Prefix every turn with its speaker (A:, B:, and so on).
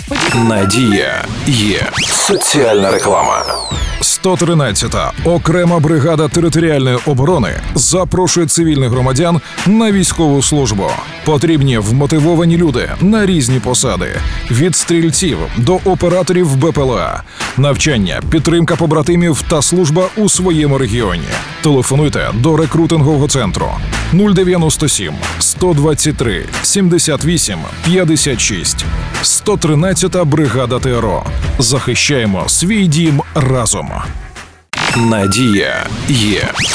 A: Надія є. Соціальна реклама. 113-та окрема бригада територіальної оборони запрошує цивільних громадян на військову службу. Потрібні вмотивовані люди на різні посади. Від стрільців до операторів БПЛА. Навчання, підтримка побратимів та служба у своєму регіоні. Телефонуйте до рекрутингового центру 097 123 78 56. 113-та бригада ТРО. Захищаємо свій дім разом. Надія є.